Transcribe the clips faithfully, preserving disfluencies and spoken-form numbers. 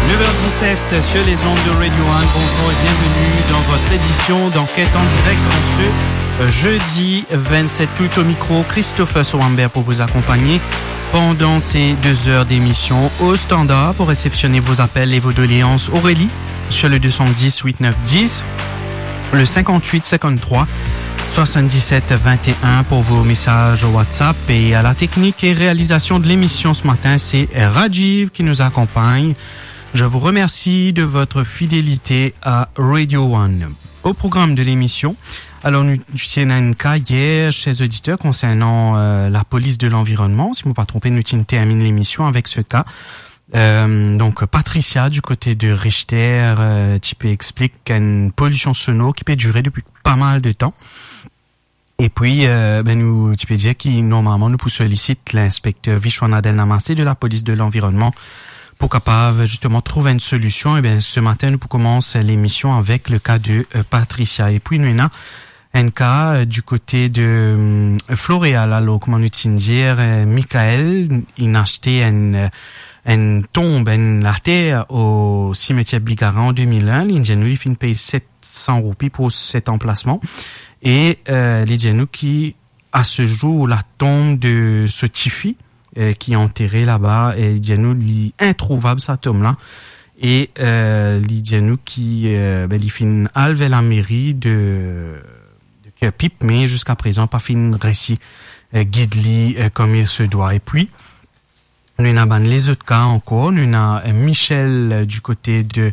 neuf heures dix-sept sur les ondes de Radio One. Bonjour et bienvenue dans votre édition d'Enquête en direct en ce jeudi vingt-sept août. Au micro, Christopher Sowambert pour vous accompagner pendant ces deux heures d'émission. Au standard pour réceptionner vos appels et vos doléances, Aurélie sur le deux cent dix huit neuf dix, le cinquante-huit cinquante-trois soixante-dix-sept vingt et un pour vos messages WhatsApp. Et à la technique et réalisation de l'émission ce matin, c'est Rajiv qui nous accompagne. Je vous remercie de votre fidélité à Radio One. Au programme de l'émission, alors nous avons un cas hier chez les auditeurs concernant euh, la police de l'environnement. Si je ne me pas trompé, nous terminons l'émission avec ce cas. Euh, donc Patricia du côté de Richter, euh, qui peut explique qu'une pollution sonore qui peut durer depuis pas mal de temps. Et puis, euh, ben nous, tu peux dire qu'il normalement nous sollicite l'inspecteur Vishwanadel Namaste de la police de l'environnement pour capable justement trouver une solution. Et bien ce matin nous commençons l'émission avec le cas de euh, Patricia. Et puis nous avons un cas euh, du côté de euh, Floréal. Alors comment nous dire, euh, Michael, il a acheté une une tombe, une artère au cimetière Bigaran en deux mille un. L'Indianou, il finit de payer sept cents roupies pour cet emplacement. Et euh, l'Indianou qui, à ce jour, la tombe de ce Tifi, euh, qui est enterré là-bas, et l'Indianou, il est introuvable, sa tombe-là. Et euh, l'Indianou qui, euh, ben, il finit à la mairie de, de Pipe, mais jusqu'à présent, pas fini récit, euh, guide-li euh, comme il se doit. Et puis, nous avons les autres cas encore. Nous avons Michel du côté de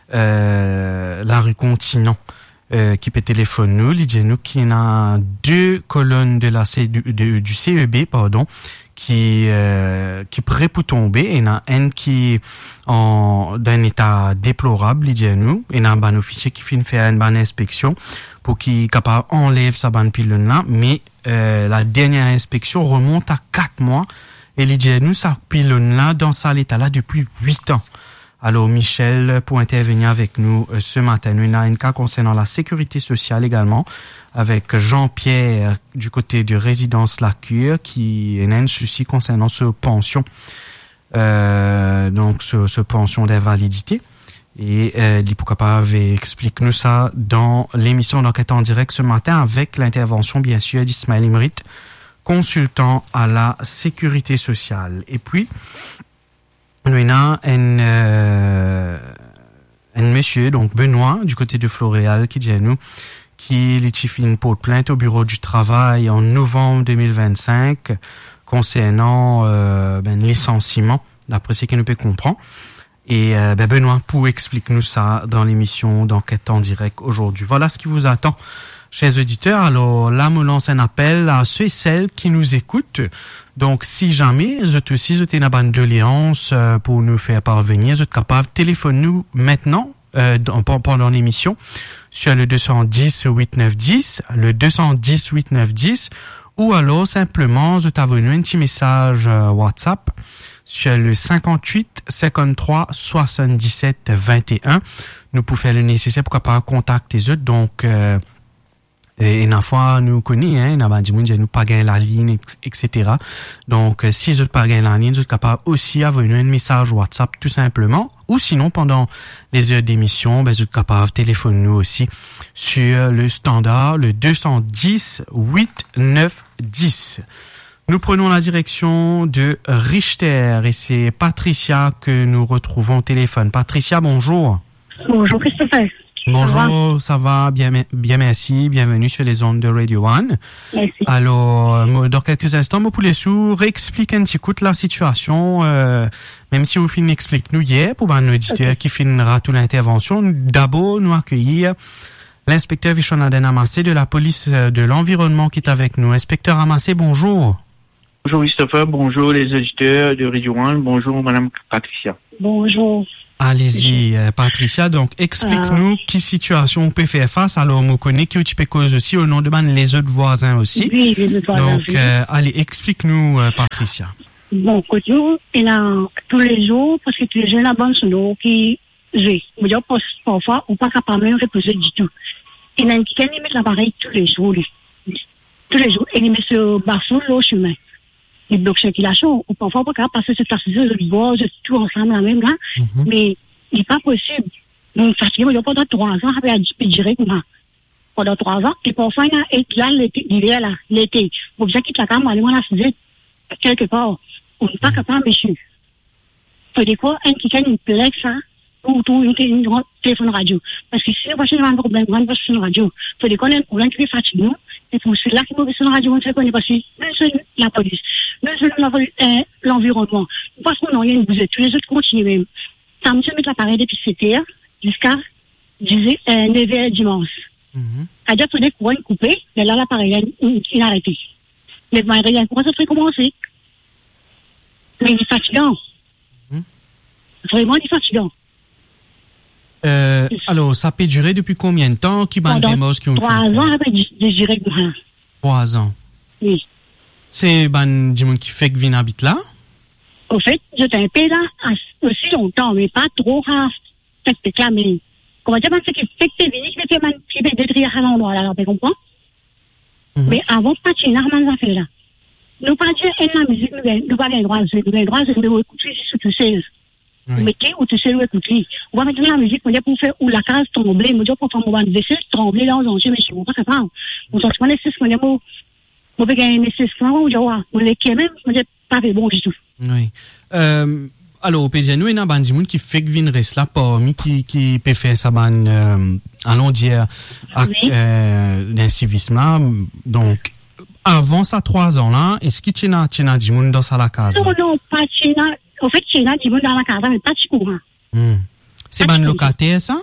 euh, la rue Continent euh, qui peut téléphoner nous. Il dit nous qu'il y a deux colonnes de la C, du, de, du C E B pardon qui euh, qui prêt pour tomber. Et il y en a une qui en d'un état déplorable. Il dit nous. Il y a un officier qui finit faire une bonne inspection pour qu'il capable enlève sa bonne pylône là. Mais euh, la dernière inspection remonte à quatre mois. Et il dit, nous, ça pylône là, dans ça l'état-là, depuis huit ans. Alors, Michel, pour intervenir avec nous euh, ce matin, nous avons un cas concernant la sécurité sociale également, avec Jean-Pierre du côté de Résidence La Cure, qui a un souci concernant ce pension, euh, donc ce, ce pension d'invalidité. Et euh, il pourquoi pas explique-nous ça dans l'émission d'Enquête en direct ce matin, avec l'intervention, bien sûr, d'Ismaël Imrit, consultant à la sécurité sociale. Et puis, nous avons un, euh, un monsieur, donc Benoît, du côté de Floréal, qui dit à nous qu'il a fait une plainte au bureau du travail en novembre deux mille vingt-cinq concernant euh, ben, licenciement, d'après ce qu'il nous peut comprendre. Et euh, ben Benoît, pour expliquer-nous ça dans l'émission d'Enquête en direct aujourd'hui. Voilà ce qui vous attend. Chers auditeurs, alors là, me lance un appel à ceux et celles qui nous écoutent. Donc, si jamais, vous êtes aussi, vous êtes une bonne doléance euh, pour nous faire parvenir, vous êtes capable, téléphone-nous maintenant, euh, dans, pendant l'émission, sur le deux cent dix huit neuf dix, le deux cent dix huit neuf dix, ou alors, simplement, vous êtes abonné un petit message euh, WhatsApp sur le cinquante-huit cinquante-trois soixante-dix-sept vingt et un. Nous pouvons faire le nécessaire pour capable contacter les autres. Donc, euh, Et une fois, nous connaissons, hein, nous avons dit, nous pas gagné la ligne, et cetera. Donc, si vous n'avez pas gagné la ligne, vous êtes capable aussi d'avoir un message WhatsApp, tout simplement. Ou sinon, pendant les heures d'émission, ben, vous êtes capable de téléphoner nous aussi sur le standard, le deux cent dix huit neuf dix. Nous prenons la direction de Richter et c'est Patricia que nous retrouvons au téléphone. Patricia, bonjour. Bonjour, Christopher. Bonjour, ça va? Ça va bien, bien merci. Bienvenue sur les ondes de Radio One. Merci. Alors, dans quelques instants, vous pouvez sous réexpliquer un petit coup de la situation, euh, même si vous finissez d'expliquer nous hier, pour un auditeur okay. qui finira toute l'intervention. D'abord, nous accueillir l'inspecteur Vishwanadel Namaste de la police de l'environnement qui est avec nous. Inspecteur Namaste, bonjour. Bonjour Christopher, bonjour les auditeurs de Radio One, bonjour Madame Patricia. Bonjour. Allez-y, euh, Patricia. Donc, explique-nous ah. quelle situation on peut faire face. Alors, on connaît que tu peux causer aussi au nom de ben, les autres voisins aussi. Oui, les autres voisins. Donc, euh, allez, explique-nous, euh, Patricia. Bon, côté nous, il a tous les jours, parce que tous les jeunes la bande sonore qui jouent. Mais parfois, on n'est pas capable de reposer du tout. Il a un qui met l'appareil tous les jours, lui. Tous les jours. Et il met ce basson là au chemin. Il bloque circulation. Ou parfois, on n'est pas capable de passer cette station de bord, tout ensemble, la même là. Mm-hmm. Mais il n'est pas possible. Donc, fatigué, pendant trois ans, après, à directement. Pendant trois ans, et parfois, il y a là, l'été, l'hiver, là, l'été. Vous avez quitté la caméra, aller la faisait quelque part. On n'est pas capable, monsieur. Faut des fois, un qui a une plaque, ça, ou tout, un téléphone radio. Parce que si vous avez un problème, vous avez un téléphone radio. Faut des fois, un problème qui est fatigué. Et pour cela, qui peut sur la radio, on sait qu'on est passé, même seul la police, même seul l'environnement. Parce qu'on n'a rien, vous êtes tous les autres continuent même. Ça me met l'appareil depuis sept heures jusqu'à neuf heures dimanche. C'est-à-dire que les courants coupés, mais là, l'appareil, il a arrêté. Mais rien, comment ça fait commencer? Mais il est fatigant. Vraiment, il est fatigant. Euh, alors, ça peut durer depuis combien de temps? Qui bande des mosques qui ont fait? Trois ans après, je dirais que Trois ans. Oui. C'est ban du monde qui fait que vient habite là? Au fait, j'étais un peu là aussi longtemps, mais pas trop à respecter là, mais comment dire, c'est que fait que t'es venu, je vais faire qui fait détruire à l'endroit là, tu comprends? Mais avant, pas de normalement, ça fait là. Nous pas dire, et la musique, nous pas les droits, nous les droits, nous les écouter sur tout seize. Vous mettez ou tu sais où écouter. On va mettre la musique pour faire ou la case trembler, on dit pour faire mon vaisselle trembler là, on dit mais je ne sais pas capable. On s'en souvient c'est ce qu'on dit moi. On veut gagner nécessairement ou dire on les qui même, on dit pas bon du tout. Oui. Euh alors au pays nous il y a un monde qui fait que vinn reste là parmi qui qui peut faire ça ban euh, allons dire euh l'incivisme donc avant ça trois ans là, est-ce que tu as tu as du monde dans ça la case? Non non, pas tu as au fait, c'est là, du monde dans la case, mais pas de courant. Mm. C'est ban locataire, ça?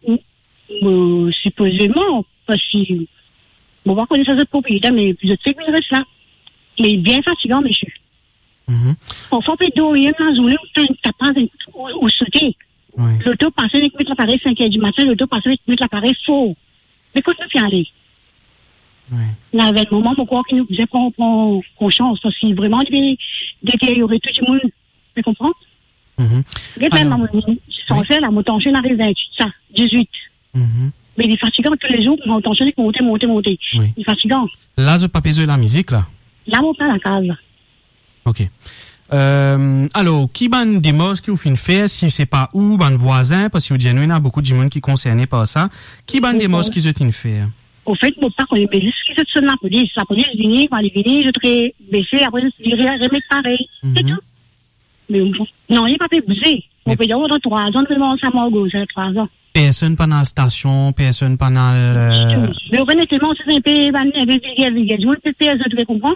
Mm. Supposément, parce que, on va connaître cette propriété, mais je sais qu'il reste là. Mais bien fatigant, monsieur. Mm-hmm. Parfois, peut-être, il y a une journée où tu as pas ou sauter. L'auto passe avec l'appareil cinq heures du matin, l'auto passe avec l'appareil faux. Mais quand tu fais aller? Oui. Là, avec le moment, mon corps qui nous faisait prendre conscience, parce qu'il vraiment devait détériorer tout le monde. Tu comprends? Mm-hmm. Sans faire la motension arrive à ça, dix-huit. Mm-hmm. Mais il est fatigant tous les jours, la motension est montée, montée, montée. Oui. Il est fatigant. Là, je ne pas besoin de la musique, là? Là, on pas la case. Ok. Euh, alors, qui ban des mosques qui vous fin faire, si c'est pas où, ban voisin, parce que il y a beaucoup de gens qui sont concernés par ça. Qui ban des mosques qui se fin faire? Au fait, mon père, on est baissé, ce qui se sonne la police. La police vient, quand elle est venue, je serais baissé, après, je dirais, remettre pareil. Mm-hmm. C'est tout. Mais non, il n'est pas fait bouger. On peut dire, dans trois ans, vraiment, ça m'a gauche, trois ans. Personne pendant la station, personne pendant le... Mais honnêtement, c'est un peu, il y a du monde, personne, tu veux comprendre?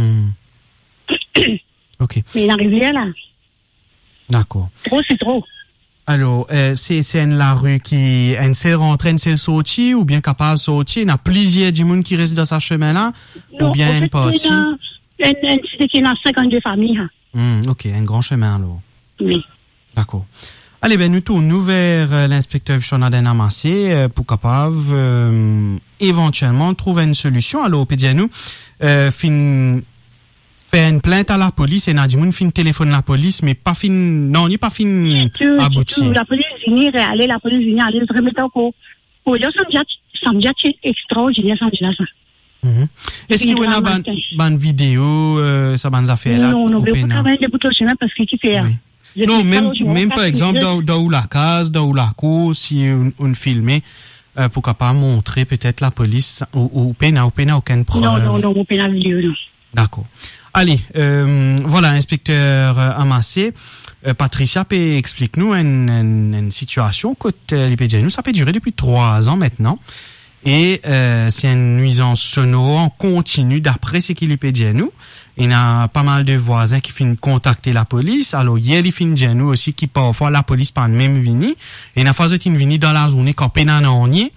Ok. Mais il arrive là. D'accord. Trop, c'est trop. Alors, euh, c'est, c'est une la rue qui, une seule rentrée, une seule sortie, ou bien capable de sortir, il y a plusieurs du monde qui restent dans ce chemin-là, ou bien une partie? Il y a une cité qui a cinquante-deux familles. Mmh, ok, un grand chemin alors. Oui. D'accord. Allez, ben nous tournons vers euh, l'inspecteur Jonathan Amassé euh, pour capable euh, éventuellement trouver une solution. Alors, pédianou, euh, fin faire une plainte à la police et Nadimoun fin téléphone la police, mais pas fin, non, il n'est pas fin abouti. La police vient aller, la police vient aller se remettre au cours. Pour dire, ça me dit extraordinaire, ça me dit là, ça. Mm-hmm. Est-ce qu'il y a une bonne vidéo, euh, ça bonne affaire là? Non, non, mais vous travaillez des bouts de chemin parce que qui fait. Oui. Non, même, même par exemple, dans, dans où la case, dans où la cour, si on, on filmait, euh, pourquoi pas montrer peut-être la police, ou, ou peine, ou peine, aucune preuve. Non, non, non, on peine la vidéo, non. D'accord. Allez, euh, voilà, inspecteur euh, Amassé, euh, Patricia, explique-nous une, une, une situation côté l'Ipédia. Nous, ça peut durer depuis trois ans maintenant. Et euh, c'est une nuisance sonore en continu d'après ce qu'il peut dire nous. Il y a pas mal de voisins qui finissent contacter la police. Alors hier, il finit dire nous aussi qui parfois la police pas même vini. Et il y a fois qui vini dans la journée quand peine en nier.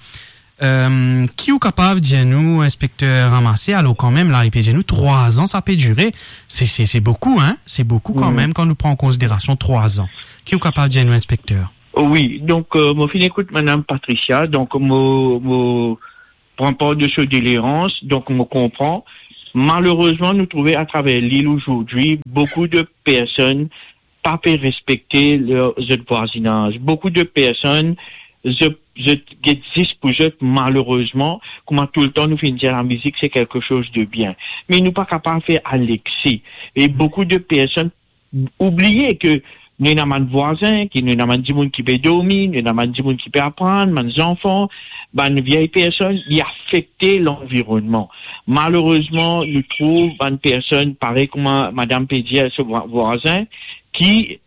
Euh, qui est capable de dire nous, inspecteur Ramassé, alors quand même là, il peut dire nous trois ans, ça peut durer. C'est c'est c'est beaucoup hein, c'est beaucoup quand mmh. même quand nous prend en considération trois ans. Qui est capable de dire nous, inspecteur? Oui, donc, euh, mon fin écoute, madame Patricia, donc, moi, moi, prends pas de ce délirance, donc, me comprend. Malheureusement, nous trouvons à travers l'île aujourd'hui, beaucoup de personnes pas peut respecter leur, leur voisinage. Beaucoup de personnes, je, je, existent pour eux, malheureusement, comment tout le temps nous finissons la musique, c'est quelque chose de bien. Mais nous pas capables de faire à l'excès. Et beaucoup de personnes, oubliez que, nous avons des voisins, qui nous avons des gens qui peuvent dormir, nous avons des gens qui peuvent apprendre, des enfants, des vieilles personnes, qui affectent l'environnement. Malheureusement, nous trouvons des personnes, pareil comme Madame Pédier, ce voisin, qui,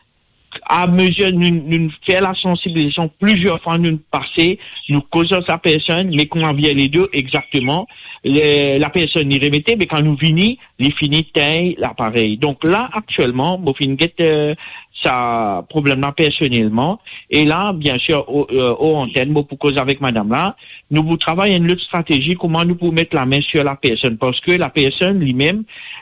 à mesure, nous, nous fait la sensibilisation plusieurs fois, nous passer, nous causons sa personne, mais qu'on vient les deux exactement, les, la personne y remettait, mais quand nous finit, les finit taille l'appareil. Donc là, actuellement, moi, fin get, euh, ça, problème là, personnellement, et là, bien sûr, au, euh, au antenne, moi, pour causer avec madame là, nous vous travaillons une autre stratégie, comment nous pouvons mettre la main sur la personne, parce que la personne, lui-même,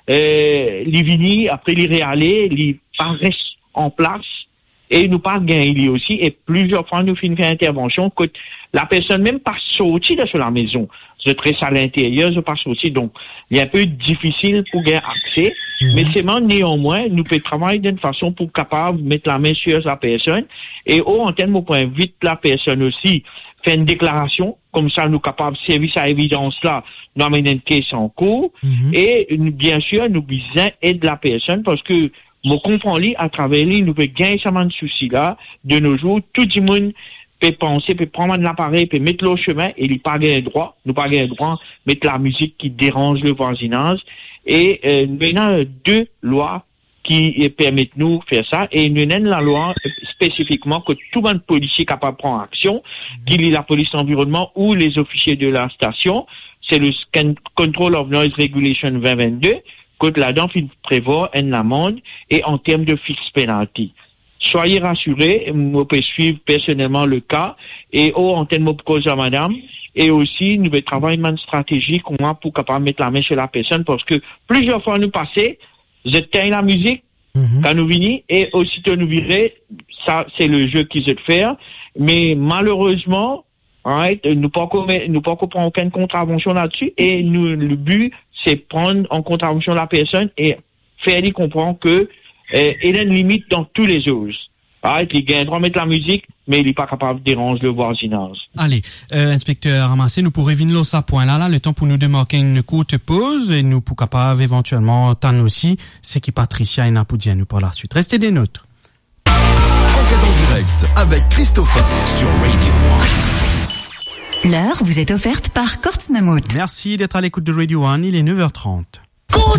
euh, lui finit, après, lui réaller, lui paraît en place, et nous pas gagner aussi, et plusieurs fois nous finissons faire intervention que la personne même pas sortie de sur la maison. Je stresse à l'intérieur, je pas sorti, donc il est un peu difficile pour gagner accès, mmh. mais c'est même néanmoins, nous pouvons travailler d'une façon pour capable de mettre la main sur la personne, et au antenne, nous pouvons inviter la personne aussi, faire une déclaration, comme ça nous capables de servir à évidence là, nous amener une caisse en cours, mmh. et bien sûr, nous besoin aider la personne, parce que mon comprend lui, à travers lui, nous pouvons gagner ça de soucis là, de nos jours, tout le monde peut penser, peut prendre l'appareil, peut mettre le chemin, et il pas gagner droit, nous pas gagner droit, mettre la musique qui dérange le voisinage, et, euh, nous avons deux lois qui permettent nous de faire ça, et nous avons la loi spécifiquement que tout le monde policier capable de prendre action, qu'il y ait la police environnement ou les officiers de la station, c'est le Control of Noise Regulation vingt vingt-deux, que là-dedans, il prévoit une amende et en termes de fixe penalty. Soyez rassurés, moi, je peux suivre personnellement le cas et au antenne, moi, cause à madame. Et aussi, nous devons travailler une stratégie comment pour capable mettre la main sur la personne parce que plusieurs fois nous passés, je tiens la musique, mm-hmm. quand nous venons et aussitôt nous virer, ça, c'est le jeu qu'ils veulent faire. Mais malheureusement, right, nous pas nous pas prendre aucune contravention là-dessus et nous, le but, c'est prendre en contravention la personne et faire lui comprendre que euh, il y a une limite dans tous les jours. Right, il gagne droit de mettre la musique, mais il n'est pas capable de déranger le voisinage. Allez, euh, inspecteur Ramassé, nous pourrions venir à ce point-là, là, le temps pour nous démarquer une courte pause et nous pour capable éventuellement t'en aussi, c'est qui Patricia et Napoudien nous pour la suite. Restez des nôtres. Enquête en direct avec Christopher sur Radio One. L'heure vous est offerte par Kortz Mammut. Merci d'être à l'écoute de Radio One, il est neuf heures trente.